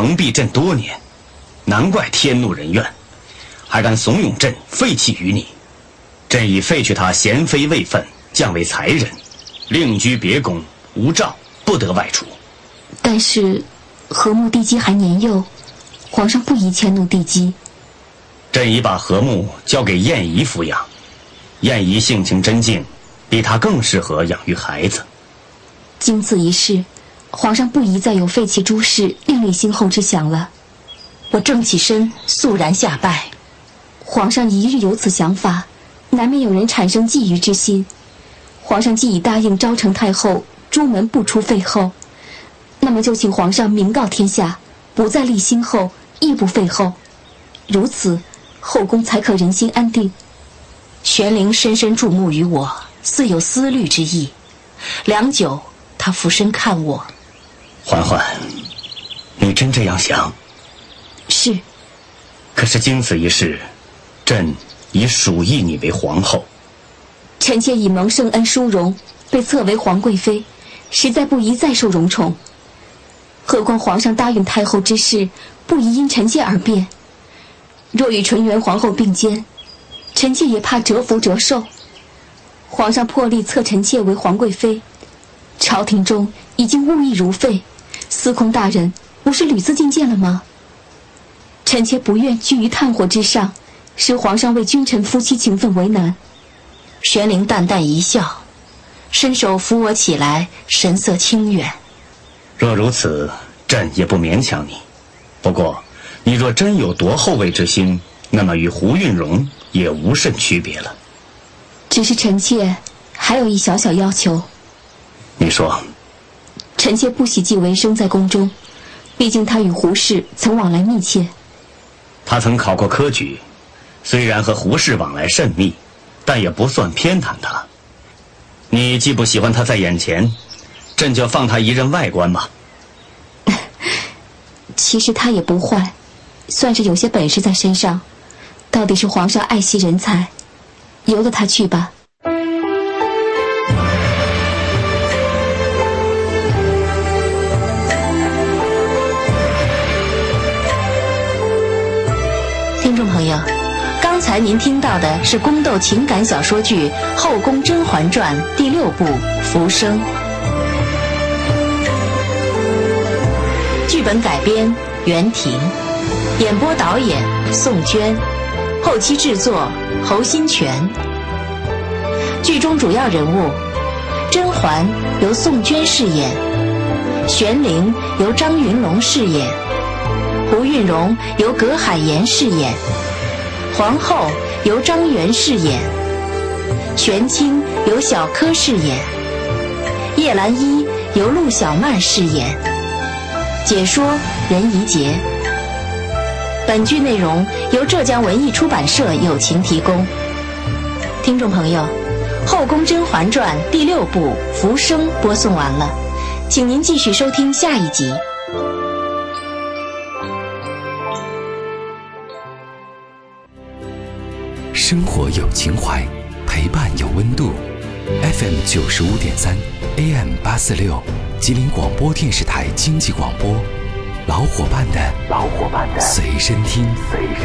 蒙蔽朕多年，难怪天怒人怨，还敢怂恿朕废弃于你。朕已废去他贤妃位分，降为才人，另居别宫，无诏，不得外出。 但是和睦帝姬还年幼，皇上不宜迁怒帝姬。 朕已把和睦交给晏仪抚养，晏仪性情真静，比他更适合养育孩子。 经此一事，皇上不宜再有废弃诸事另立新后之想了。 我正起身肃然下拜。 皇上一日有此想法，难免有人产生觊觎之心。皇上既已答应昭成太后朱门不出废后，那么就请皇上明告天下，不再立新后，亦不废后，如此后宫才可人心安定。 玄灵深深注目于我，似有思虑之意。良久，他俯身看我。 嬛嬛，你真这样想？ 是。 可是经此一事，朕已属意你为皇后。 臣妾以蒙圣恩殊荣，被册为皇贵妃，实在不宜再受荣宠。何况皇上答应太后之事，不宜因臣妾而变。若与纯元皇后并肩，臣妾也怕折服折寿。皇上破例册臣妾为皇贵妃，朝廷中已经物议如沸，司空大人不是屡次进谏了吗？臣妾不愿居于炭火之上，使皇上为君臣夫妻情分为难。 玄灵淡淡一笑，伸手扶我起来，神色清远。 若如此，朕也不勉强你。不过你若真有夺后位之心，那么与胡运荣也无甚区别了。 只是臣妾还有一小小要求。 你说。 臣妾不喜纪为生在宫中，毕竟他与胡氏曾往来密切。 他曾考过科举，虽然和胡氏往来甚密，但也不算偏袒他。你既不喜欢他在眼前，朕就放他一任外官吧。 其实他也不坏，算是有些本事在身上。到底是皇上爱惜人才，由得他去吧。 听众朋友，刚才您听到的是宫斗情感小说剧《后宫甄嬛传》第6部《浮生》。剧本改编袁婷，演播导演宋娟，后期制作侯新全。剧中主要人物：甄嬛由宋娟饰演，玄灵由张云龙饰演，胡运荣由葛海岩饰演，皇后由张元饰演，玄清由小柯饰演，叶澜依由陆小曼饰演，解说任怡杰。本剧内容由浙江文艺出版社友情提供。听众朋友，《后宫甄嬛传》第6部《浮生》播送完了，请您继续收听下一集。 生活有情怀，陪伴有温度。FM 95.3 AM 846，吉林广播电视台经济广播，老伙伴的随身听。